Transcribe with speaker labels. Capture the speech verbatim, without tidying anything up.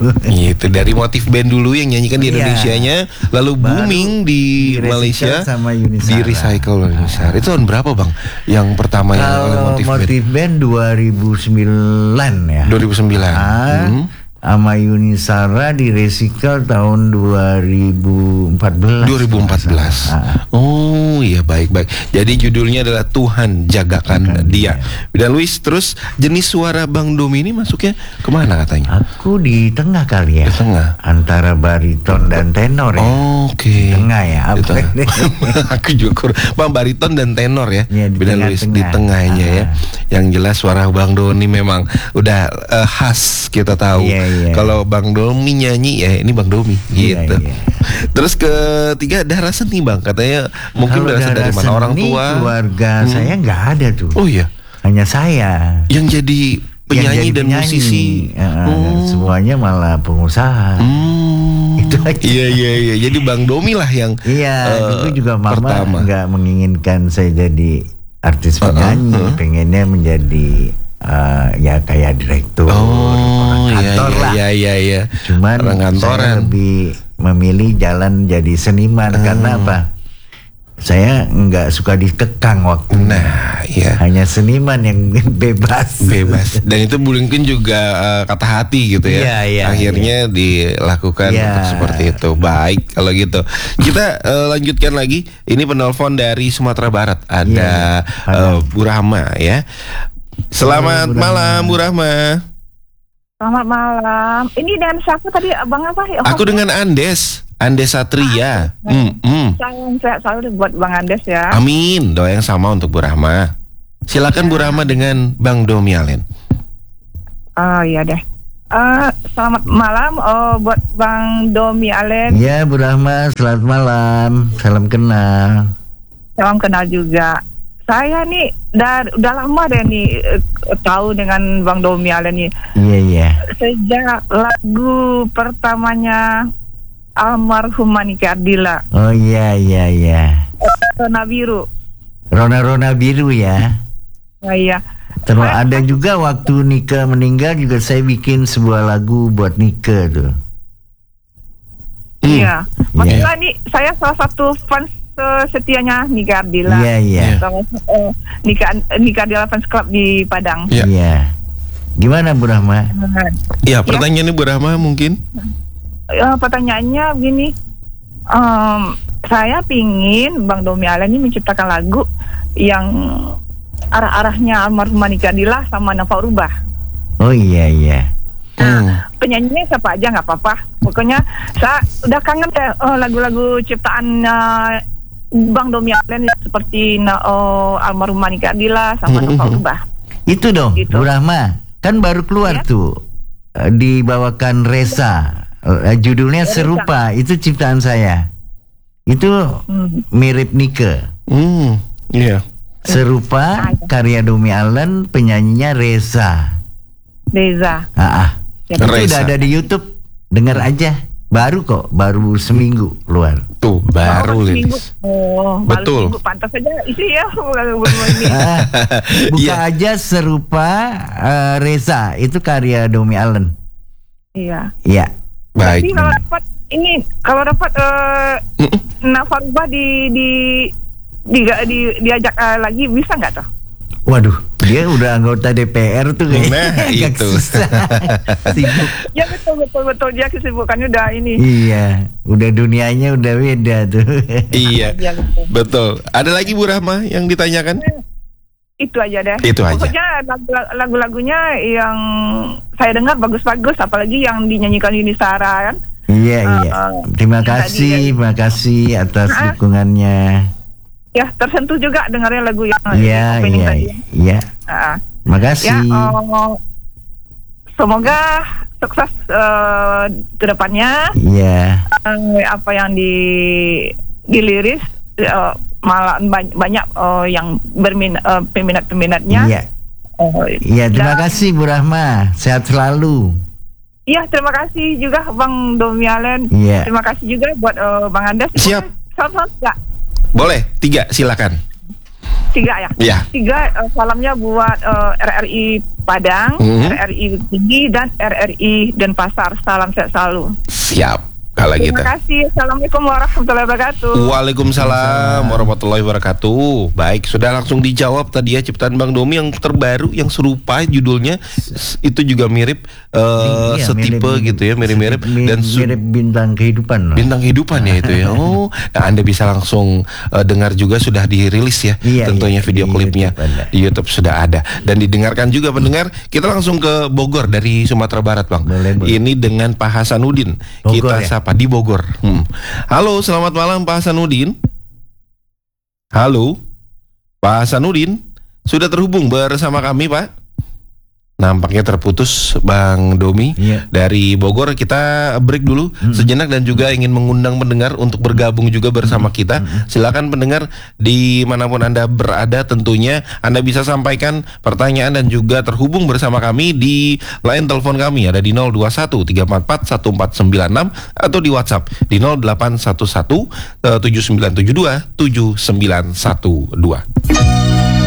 Speaker 1: Itu dari motif band dulu yang nyanyikan di Indonesianya, lalu booming di,
Speaker 2: di
Speaker 1: Malaysia
Speaker 2: sama Yunisara.
Speaker 1: Di recycle Yunisara. Itu tahun berapa bang? Yang pertama yang oleh motif,
Speaker 2: motif band? band dua ribu sembilan ya.
Speaker 1: dua ribu sembilan.
Speaker 2: Ah,
Speaker 1: hmm.
Speaker 2: Sama Yunisara di recycle tahun dua ribu empat belas.
Speaker 1: dua ribu empat belas. Ah. Oh iya, baik-baik. Jadi judulnya adalah Tuhan Jagakan Dia. Dan Luis, terus jenis suara Bang Domi ini masuknya kemana katanya?
Speaker 2: Aku di tengah kali ya.
Speaker 1: Di tengah.
Speaker 2: Antara bariton dan tenor ya.
Speaker 1: Oh, oke. Okay.
Speaker 2: Di tengah ya. Apa
Speaker 1: tengah. Aku juga kurang. Bang, bariton dan tenor ya.
Speaker 2: Ya, di
Speaker 1: Beda Luis di tengahnya ah. ya. Yang jelas suara Bang Doni memang udah uh, khas, kita tahu.
Speaker 2: Yeah, yeah.
Speaker 1: Kalau Bang Domi nyanyi ya ini Bang Domi
Speaker 2: yeah,
Speaker 1: gitu.
Speaker 2: Yeah.
Speaker 1: Terus ketiga, darah seni Bang, katanya mungkin
Speaker 2: kalau
Speaker 1: berasal dari mana, orang tua?
Speaker 2: Keluarga hmm. saya nggak ada tuh.
Speaker 1: Oh iya.
Speaker 2: Hanya saya.
Speaker 1: Yang jadi penyanyi yang jadi dan penyanyi. musisi.
Speaker 2: Uh, oh. Semuanya malah pengusaha.
Speaker 1: Hmm.
Speaker 2: Itu aja.
Speaker 1: Iya iya iya. Jadi Bang Domi lah yang
Speaker 2: iya. Uh, dulu juga mama nggak menginginkan saya jadi artis penyanyi, uh, uh, uh. pengennya menjadi uh, ya kayak direktur,
Speaker 1: oh,
Speaker 2: orang kantor
Speaker 1: iya,
Speaker 2: lah.
Speaker 1: Iya iya iya.
Speaker 2: Cuman saya lebih memilih jalan jadi seniman uh. karena apa? Saya nggak suka dikekang waktu.
Speaker 1: Nah, iya.
Speaker 2: Hanya seniman yang bebas.
Speaker 1: Bebas. Dan itu mungkin juga uh, kata hati gitu ya.
Speaker 2: Iya, iya,
Speaker 1: akhirnya iya. dilakukan iya. untuk seperti itu. Baik kalau gitu. Kita uh, lanjutkan lagi. Ini penelpon dari Sumatera Barat. Ada iya, uh, Bu Rahma ya. Selamat Halo, Bu malam Bu Rahma.
Speaker 3: Selamat malam. Ini dengan siapa tadi, Abang apa? Oh,
Speaker 1: Aku dengan Andes. Andes Satria.
Speaker 3: Ah,
Speaker 1: mm, mm.
Speaker 3: Salam sehat selalu buat Bang Andes ya.
Speaker 1: Amin. Doa yang sama untuk Bu Rahma. Silakan ya. Bu Rahma dengan Bang Domi Alen.
Speaker 3: Oh iya deh. Uh, selamat malam uh, buat Bang Domi Alen.
Speaker 2: Ya Bu Rahma, selamat malam. Salam kenal.
Speaker 3: Salam kenal juga. Saya nih udah, udah lama deh nih uh, tahu dengan Bang Domi Alen nih.
Speaker 2: Iya iya.
Speaker 3: Sejak lagu pertamanya almarhum Nike Ardila.
Speaker 2: Oh iya iya iya.
Speaker 3: Rona Biru.
Speaker 2: Rona Rona Biru ya.
Speaker 3: Oh iya.
Speaker 2: Terus ada juga waktu Nike meninggal juga saya bikin sebuah lagu buat Nike tuh.
Speaker 3: Iya. Hmm. Maksudnya yeah. nih saya salah satu fans uh, setianya Nike Ardila.
Speaker 2: Iya iya.
Speaker 3: Uh, Nike Nike Ardila Fans Club di Padang.
Speaker 2: Iya. Yeah. Gimana Bu Rahma?
Speaker 1: Iya, pertanyaannya Bu Rahma mungkin.
Speaker 3: Uh, pertanyaannya begini, um, saya pingin Bang Domi Alen ini menciptakan lagu yang arah-arahnya almarhum Nike Ardila sama Nafa Rubah.
Speaker 2: Oh iya iya.
Speaker 3: Nah, hmm. penyanyinya siapa aja nggak apa-apa. Pokoknya saya udah kangen deh uh, lagu-lagu ciptaan uh, Bang Domi Alen seperti uh, almarhum Nike Ardila sama Nafa Rubah.
Speaker 2: Itu dong, gitu. Bu Rahma, kan baru keluar ya? tuh uh, dibawakan Reza. Uh, judulnya serupa, itu ciptaan saya. Itu hmm. mirip Nike.
Speaker 1: Hmm, iya. Yeah.
Speaker 2: Serupa karya Domi Alen, penyanyinya Reza.
Speaker 3: Reza.
Speaker 2: Ah, ah. Ya, itu udah ada di YouTube. Dengar aja. Baru kok, baru seminggu keluar.
Speaker 1: Tuh, baru
Speaker 3: oh, Lilis. Oh,
Speaker 1: betul.
Speaker 3: Seminggu. Pantas aja isi ya.
Speaker 2: ah, buka yeah. aja Serupa uh, Reza, itu karya Domi Alen.
Speaker 3: Iya.
Speaker 2: Iya.
Speaker 1: Baik.
Speaker 3: Tapi kalau dapat ini, kalau dapat uh, Nafa Rubah di di di, di diajak uh, lagi bisa nggak tuh?
Speaker 2: Waduh, dia udah anggota D P R tuh kayaknya.
Speaker 1: Nah, itu.
Speaker 3: Sibuk. Ya betul betul betul dia kesibukannya udah ini.
Speaker 2: Iya, udah dunianya udah beda tuh.
Speaker 1: Iya. Ya, betul. betul. Ada lagi Bu Rahma yang ditanyakan?
Speaker 3: Itu aja deh.
Speaker 1: Itu aja.
Speaker 3: Pokoknya lagu-lagunya yang saya dengar bagus-bagus, apalagi yang dinyanyikan Yunisara kan.
Speaker 2: Iya uh, iya. Terima kasih, terima kasih atas uh, dukungannya.
Speaker 3: Ya tersentuh juga dengarnya lagu yang
Speaker 2: Iya iya
Speaker 3: tadi.
Speaker 2: Iya.
Speaker 3: Uh,
Speaker 2: terima kasih.
Speaker 3: Ya, uh, semoga sukses uh, ke depannya.
Speaker 2: Iya.
Speaker 3: Uh, apa yang di diliris. Uh, malah banyak, banyak uh, yang berminat uh, peminat-peminatnya.
Speaker 2: Iya. Iya, uh, terima dan, kasih Bu Rahma. Sehat selalu.
Speaker 3: Iya, terima kasih juga Bang Domi Alen.
Speaker 2: Iya.
Speaker 3: Terima kasih juga buat uh, Bang Andes.
Speaker 1: Siap.
Speaker 3: Salam-salam tiga.
Speaker 1: Boleh, tiga silakan.
Speaker 3: Tiga ya.
Speaker 1: Iya.
Speaker 3: Tiga uh, salamnya buat uh, R R I Padang,
Speaker 1: Mm-hmm.
Speaker 3: R R I Tinggi, dan R R I Denpasar. Salam sehat selalu.
Speaker 1: Siap. Kalau gitu.
Speaker 3: Terima kasih. Assalamualaikum warahmatullahi wabarakatuh.
Speaker 1: Waalaikumsalam warahmatullahi wabarakatuh. Baik, sudah langsung dijawab tadi ya ciptaan Bang Domi yang terbaru, yang serupa judulnya itu juga mirip uh,
Speaker 2: Iya,
Speaker 1: setipe
Speaker 2: mirip,
Speaker 1: gitu ya, mirip-mirip
Speaker 2: mirip,
Speaker 1: dan su-
Speaker 2: mirip bintang kehidupan.
Speaker 1: bintang kehidupan ya itu ya. Oh, nah Anda bisa langsung uh, dengar juga, sudah dirilis ya.
Speaker 2: Iya,
Speaker 1: tentunya
Speaker 2: iya,
Speaker 1: video
Speaker 2: di
Speaker 1: klipnya
Speaker 2: YouTube ada.
Speaker 1: di YouTube sudah ada dan didengarkan juga pendengar. Kita langsung ke Bogor dari Sumatera Barat, Bang.
Speaker 2: Boleh, boleh.
Speaker 1: Ini dengan Pak Hasanuddin.
Speaker 2: Bogor,
Speaker 1: Kita
Speaker 2: ya?
Speaker 1: sapa di Bogor. Hmm. Halo, selamat malam Pak Hasanuddin. Halo, Pak Hasanuddin, sudah terhubung bersama kami, Pak? Nampaknya terputus Bang Domi.
Speaker 2: Iya.
Speaker 1: Dari Bogor. Kita break dulu
Speaker 2: Hmm.
Speaker 1: sejenak dan juga ingin mengundang pendengar untuk bergabung juga bersama kita. Silakan pendengar dimanapun Anda berada, tentunya Anda bisa sampaikan pertanyaan dan juga terhubung bersama kami di line telepon kami ada di nol dua satu tiga empat empat satu empat sembilan enam atau di WhatsApp di nol delapan satu satu tujuh sembilan tujuh dua tujuh sembilan satu dua.